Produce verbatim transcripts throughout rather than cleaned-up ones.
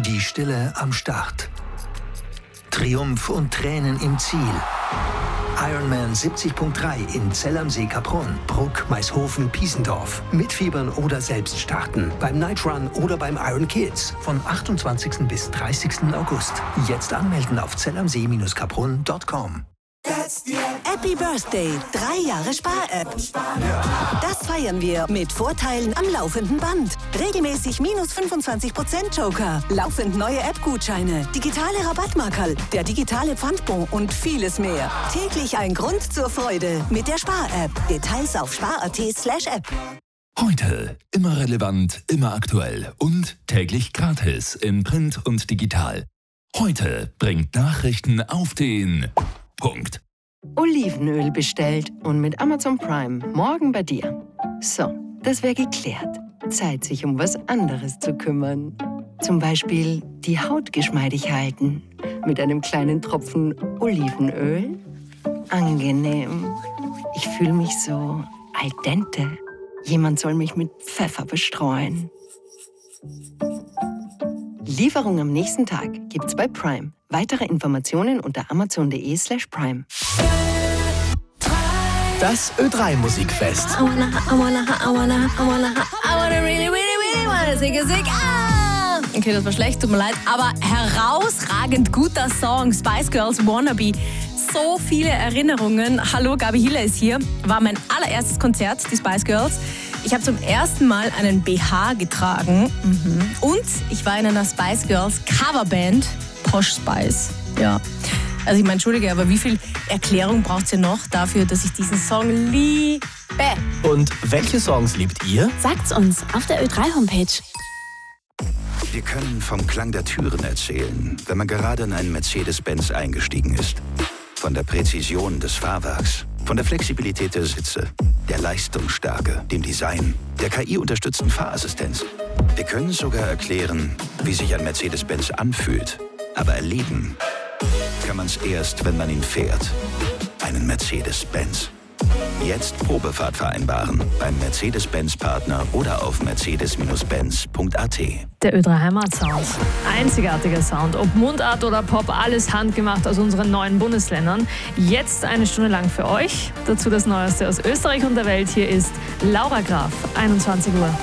Die Stille am Start. Triumph und Tränen im Ziel. Ironman siebzig Punkt drei in Zell am See, Kaprun, Bruck, Maishofen, Piesendorf. Mitfiebern oder selbst starten. Beim Night Run oder beim Iron Kids. Von achtundzwanzigsten bis dreißigsten August. Jetzt anmelden auf zell am see Bindestrich kaprun Punkt com. Happy Birthday, drei Jahre Spar-App. Das feiern wir mit Vorteilen am laufenden Band. Regelmäßig minus fünfundzwanzig Prozent Joker, laufend neue App-Gutscheine, digitale Rabattmarkerl, der digitale Pfandbon und vieles mehr. Täglich ein Grund zur Freude mit der Spar-App. Details auf spar punkt at slash app. Heute immer relevant, immer aktuell und täglich gratis in Print und digital. Heute bringt Nachrichten auf den Punkt. Olivenöl bestellt und mit Amazon Prime morgen bei dir. So, das wäre geklärt. Zeit, sich um was anderes zu kümmern. Zum Beispiel die Haut geschmeidig halten. Mit einem kleinen Tropfen Olivenöl. Angenehm. Ich fühle mich so al dente. Jemand soll mich mit Pfeffer bestreuen. Lieferung am nächsten Tag gibt's bei Prime. Weitere Informationen unter amazon punkt de slash prime. Das Ö drei Musikfest. I wanna, I wanna, I wanna, I wanna, I wanna really, really, really wanna sing a sing. Ah! Okay, das war schlecht, tut mir leid. Aber herausragend guter Song. Spice Girls Wannabe. So viele Erinnerungen. Hallo, Gabi Hiller ist hier. War mein allererstes Konzert, die Spice Girls. Ich habe zum ersten Mal einen B H getragen. Mhm. Und ich war in einer Spice Girls Coverband. Posh Spice. Ja. Also ich meine, entschuldige, aber wie viel Erklärung braucht ihr noch dafür, dass ich diesen Song liebe? Und welche Songs liebt ihr? Sagt's uns auf der Ö drei Homepage. Wir können vom Klang der Türen erzählen, wenn man gerade in einen Mercedes-Benz eingestiegen ist. Von der Präzision des Fahrwerks, von der Flexibilität der Sitze, der Leistungsstärke, dem Design, der K I-unterstützten Fahrassistenz. Wir können sogar erklären, wie sich ein Mercedes-Benz anfühlt. Aber erleben kann man es erst, wenn man ihn fährt. Einen Mercedes-Benz. Jetzt Probefahrt vereinbaren beim Mercedes-Benz-Partner oder auf mercedes Benz Punkt at. Der Ö drei Heimatsound. Einzigartiger Sound. Ob Mundart oder Pop, alles handgemacht aus unseren neuen Bundesländern. Jetzt eine Stunde lang für euch. Dazu das Neueste aus Österreich und der Welt. Hier ist Laura Graf, einundzwanzig Uhr.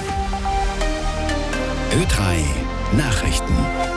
Ö drei Nachrichten.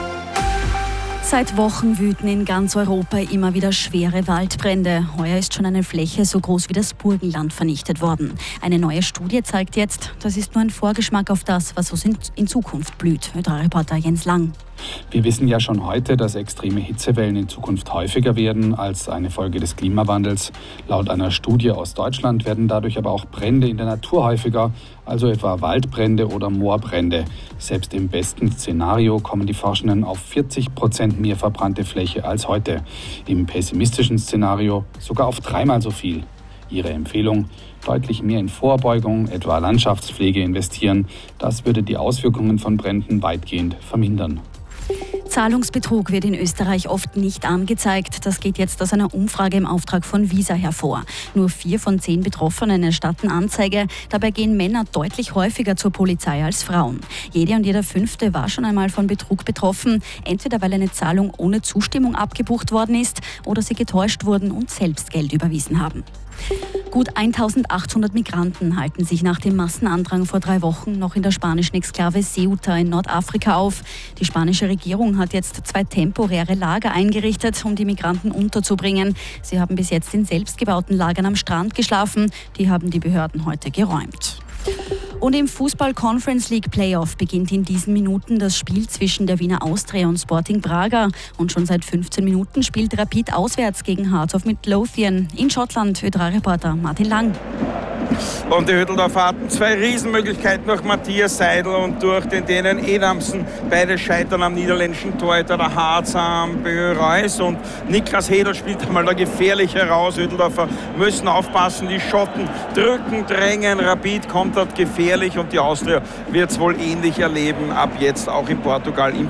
Seit Wochen wüten in ganz Europa immer wieder schwere Waldbrände. Heuer ist schon eine Fläche so groß wie das Burgenland vernichtet worden. Eine neue Studie zeigt jetzt, das ist nur ein Vorgeschmack auf das, was uns in Zukunft blüht. Ö drei Reporter Jens Lang. Wir wissen ja schon heute, dass extreme Hitzewellen in Zukunft häufiger werden als eine Folge des Klimawandels. Laut einer Studie aus Deutschland werden dadurch aber auch Brände in der Natur häufiger, also etwa Waldbrände oder Moorbrände. Selbst im besten Szenario kommen die Forschenden auf vierzig Prozent mehr verbrannte Fläche als heute. Im pessimistischen Szenario sogar auf dreimal so viel. Ihre Empfehlung: deutlich mehr in Vorbeugung, etwa Landschaftspflege, investieren. Das würde die Auswirkungen von Bränden weitgehend vermindern. Zahlungsbetrug wird in Österreich oft nicht angezeigt. Das geht jetzt aus einer Umfrage im Auftrag von Visa hervor. Nur vier von zehn Betroffenen erstatten Anzeige. Dabei gehen Männer deutlich häufiger zur Polizei als Frauen. Jede und jeder Fünfte war schon einmal von Betrug betroffen. Entweder weil eine Zahlung ohne Zustimmung abgebucht worden ist oder sie getäuscht wurden und selbst Geld überwiesen haben. Gut eintausendachthundert Migranten halten sich nach dem Massenandrang vor drei Wochen noch in der spanischen Exklave Ceuta in Nordafrika auf. Die spanische Regierung hat jetzt zwei temporäre Lager eingerichtet, um die Migranten unterzubringen. Sie haben bis jetzt in selbstgebauten Lagern am Strand geschlafen. Die haben die Behörden heute geräumt. Und im Fußball-Conference League Playoff beginnt in diesen Minuten das Spiel zwischen der Wiener Austria und Sporting Braga. Und schon seit fünfzehn Minuten spielt Rapid auswärts gegen Hearts of Midlothian. In Schottland, Ö drei Reporter Martin Lang. Und die Hütteldorfer hatten zwei Riesenmöglichkeiten durch Matthias Seidel und durch den Dänen Edamsen. Beide scheitern am niederländischen Torhüter, der Harz am Bö-Reus. Und Niklas Hedel spielt einmal da gefährlich heraus. Hütteldorfer müssen aufpassen, die Schotten drücken, drängen. Rapid kommt dort gefährlich und die Austria wird es wohl ähnlich erleben. Ab jetzt auch in Portugal im